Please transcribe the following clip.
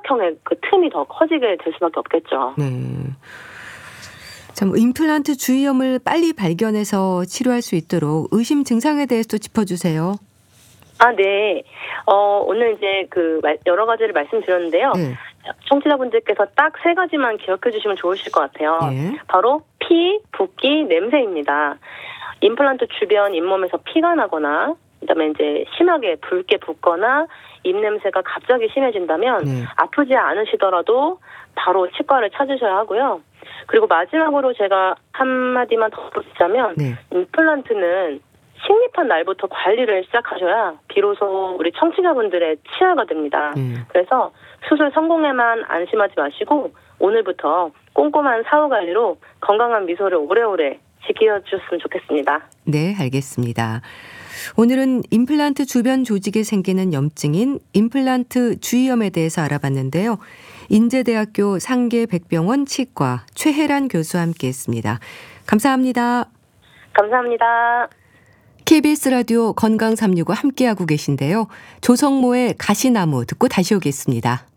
삼각형의 그 틈이 더 커지게 될 수밖에 없겠죠. 네. 참 임플란트 주위염을 빨리 발견해서 치료할 수 있도록 의심 증상에 대해서도 짚어주세요. 네. 오늘 이제 여러 가지를 말씀드렸는데요. 네. 청취자분들께서 딱 세 가지만 기억해 주시면 좋으실 것 같아요. 예. 바로 피, 붓기, 냄새입니다. 임플란트 주변 잇몸에서 피가 나거나 그다음에 이제 심하게 붉게 붓거나 입냄새가 갑자기 심해진다면 네. 아프지 않으시더라도 바로 치과를 찾으셔야 하고요. 그리고 마지막으로 제가 한마디만 덧붙이자면 네. 임플란트는 식립한 날부터 관리를 시작하셔야 비로소 우리 청취자분들의 치아가 됩니다. 그래서 수술 성공에만 안심하지 마시고 오늘부터 꼼꼼한 사후 관리로 건강한 미소를 오래오래 지켜주셨으면 좋겠습니다. 네, 알겠습니다. 오늘은 임플란트 주변 조직에 생기는 염증인 임플란트 주위염에 대해서 알아봤는데요. 인제대학교 상계백병원 치과 최혜란 교수와 함께했습니다. 감사합니다. 감사합니다. KBS 라디오 건강365 함께하고 계신데요. 조성모의 가시나무 듣고 다시 오겠습니다.